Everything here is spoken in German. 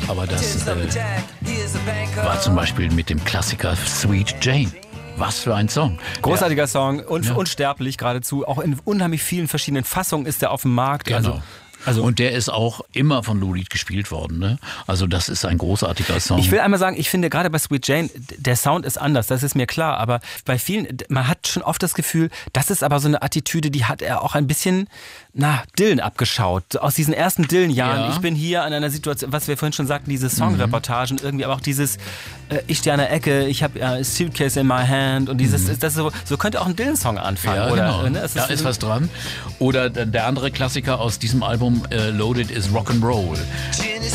Aber das war zum Beispiel mit dem Klassiker Sweet Jane. Was für ein Song. Großartiger Song, unsterblich geradezu. Auch in unheimlich vielen verschiedenen Fassungen ist er auf dem Markt. Genau. Und der ist auch immer von Lou Reed gespielt worden. Ne? Also das ist ein großartiger Song. Ich will einmal sagen, ich finde gerade bei Sweet Jane, der Sound ist anders, das ist mir klar. Aber bei vielen, man hat schon oft das Gefühl, das ist aber so eine Attitüde, die hat er auch ein bisschen, Dylan abgeschaut. Aus diesen ersten Dylan-Jahren, ich bin hier an einer Situation, was wir vorhin schon sagten, diese Songreportagen irgendwie, aber auch dieses, ich stehe an der Ecke, ich habe a suitcase in my hand und dieses, das so könnte auch ein Dylan-Song anfangen. Ja, oder, genau. Ne? Da ist was dran. Oder der andere Klassiker aus diesem Album, Loaded, ist Rock'n'Roll.